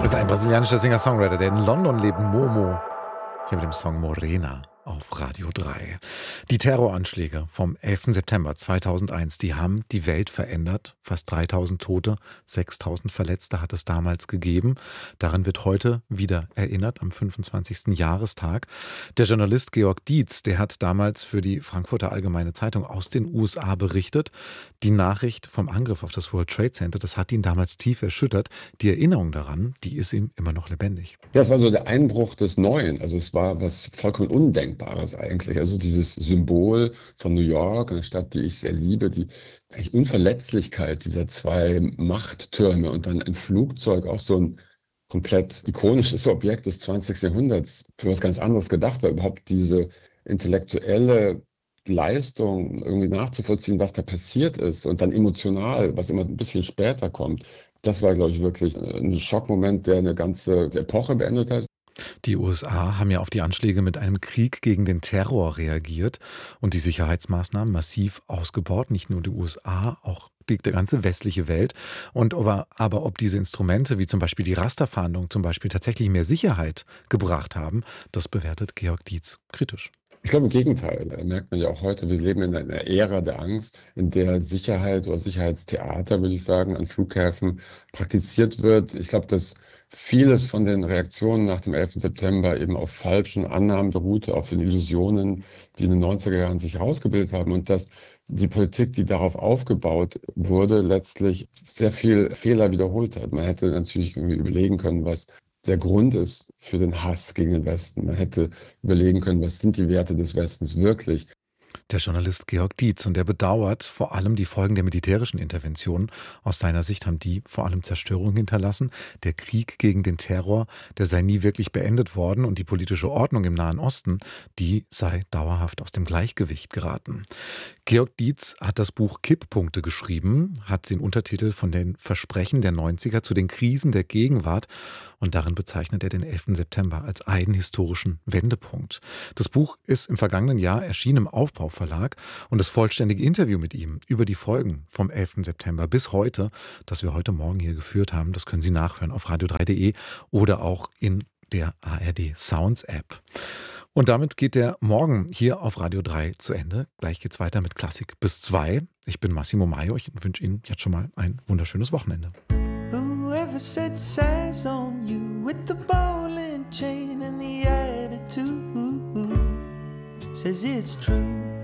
ist ein brasilianischer Singer-Songwriter, der in London lebt, Momo. Hier mit dem Song Morena auf Radio 3. Die Terroranschläge vom 11. September 2001, die haben die Welt verändert. Fast 3000 Tote, 6000 Verletzte hat es damals gegeben. Daran wird heute wieder erinnert, am 25. Jahrestag. Der Journalist Georg Dietz, der hat damals für die Frankfurter Allgemeine Zeitung aus den USA berichtet. Die Nachricht vom Angriff auf das World Trade Center, das hat ihn damals tief erschüttert. Die Erinnerung daran, die ist ihm immer noch lebendig. Ja, es war so der Einbruch des Neuen. Also es war was vollkommen Undenkbares eigentlich. Also dieses Symbol von New York, eine Stadt, die ich sehr liebe, die eigentlich Unverletzlichkeit dieser zwei Machttürme und dann ein Flugzeug, auch so ein komplett ikonisches Objekt des 20. Jahrhunderts, für was ganz anderes gedacht war, überhaupt diese intellektuelle Leistung irgendwie nachzuvollziehen, was da passiert ist und dann emotional, was immer ein bisschen später kommt. Das war, glaube ich, wirklich ein Schockmoment, der eine ganze Epoche beendet hat. Die USA haben ja auf die Anschläge mit einem Krieg gegen den Terror reagiert und die Sicherheitsmaßnahmen massiv ausgebaut. Nicht nur die USA, auch die ganze westliche Welt. Und aber ob diese Instrumente, wie zum Beispiel die Rasterfahndung zum Beispiel, tatsächlich mehr Sicherheit gebracht haben, das bewertet Georg Dietz kritisch. Ich glaube, im Gegenteil. Merkt man ja auch heute, wir leben in einer Ära der Angst, in der Sicherheit oder Sicherheitstheater, würde ich sagen, an Flughäfen praktiziert wird. Ich glaube, dass vieles von den Reaktionen nach dem 11. September eben auf falschen Annahmen beruhte, auf den Illusionen, die in den 90er Jahren sich herausgebildet haben und dass die Politik, die darauf aufgebaut wurde, letztlich sehr viel Fehler wiederholt hat. Man hätte natürlich irgendwie überlegen können, was der Grund ist für den Hass gegen den Westen. Man hätte überlegen können, was sind die Werte des Westens wirklich. Der Journalist Georg Dietz, und der bedauert vor allem die Folgen der militärischen Interventionen. Aus seiner Sicht haben die vor allem Zerstörung hinterlassen. Der Krieg gegen den Terror, der sei nie wirklich beendet worden und die politische Ordnung im Nahen Osten, die sei dauerhaft aus dem Gleichgewicht geraten. Georg Dietz hat das Buch Kipppunkte geschrieben, hat den Untertitel von den Versprechen der 90er zu den Krisen der Gegenwart und darin bezeichnet er den 11. September als einen historischen Wendepunkt. Das Buch ist im vergangenen Jahr erschienen im Aufbau-Verlag und das vollständige Interview mit ihm über die Folgen vom 11. September bis heute, das wir heute Morgen hier geführt haben, das können Sie nachhören auf radio3.de oder auch in der ARD Sounds App. Und damit geht der Morgen hier auf Radio 3 zu Ende. Gleich geht's weiter mit Klassik bis 2. Ich bin Massimo Maio. Ich wünsche Ihnen jetzt schon mal ein wunderschönes Wochenende. Whoever set sails on you with the ball and chain and the attitude says it's true.